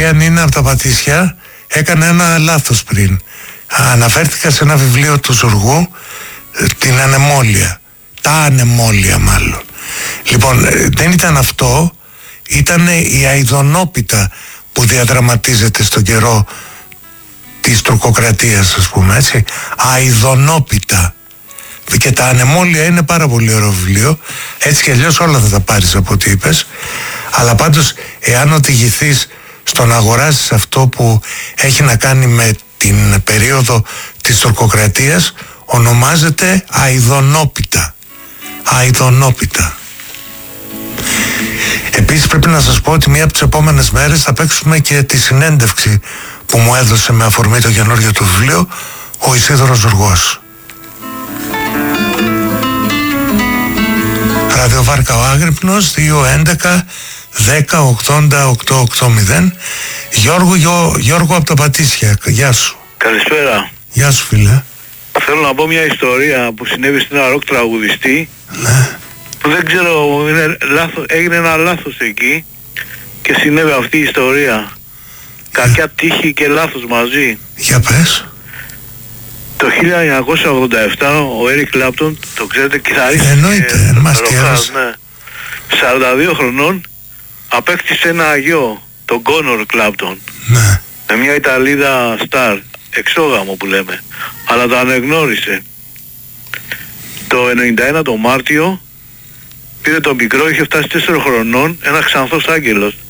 φίλη αν είναι από τα Πατήσια έκανε ένα λάθος πριν. Αναφέρθηκα σε ένα βιβλίο του Ζουργού, την ανεμόλια. Τα ανεμόλια μάλλον. Λοιπόν, δεν ήταν αυτό, ήταν η αηδονόπιτα που διαδραματίζεται στον καιρό της τουρκοκρατίας, ας πούμε, έτσι. Αηδονόπιτα. Και τα ανεμόλια είναι πάρα πολύ ωραίο βιβλίο. Έτσι κι αλλιώς όλα θα τα πάρεις από ό,τι είπες. Αλλά πάντως, εάν οδηγηθείς στο να αγοράσεις αυτό που έχει να κάνει με την περίοδο της τουρκοκρατίας, ονομάζεται αηδονόπιτα. Αηδονόπιτα. Επίσης πρέπει να σας πω ότι μία από τις επόμενες μέρες θα παίξουμε και τη συνέντευξη που μου έδωσε με αφορμή το καινούργιο του βιβλίο ο Ισίδωρος Ζουργός. Ραδιοβάρκα ο Άγρυπνος 211 10 80 880. Γιώργο από τα Πατήσια, γεια σου. Καλησπέρα. Γεια σου φίλε. Θέλω να πω μια ιστορία που συνέβη στην ένα ροκ τραγουδιστή. Ναι. Που δεν ξέρω, έγινε ένα λάθος εκεί και συνέβη αυτή η ιστορία. Κακιά τύχη και λάθος μαζί. Για πες. Το 1987 ο Έρικ Κλάπτον, το ξέρετε, κιθαρίστης. Εννοείται, μας κέρδισε. Ναι. 42 χρονών απέκτησε ένα γιο, τον Κόνορ Κλάπτον. Ναι. Με μια Ιταλίδα στάρ, εξόγαμο που λέμε. Αλλά το ανεγνώρισε. Το 91 το Μάρτιο πήρε το μικρό, είχε φτάσει 4 χρονών, ένα ξανθός άγγελος.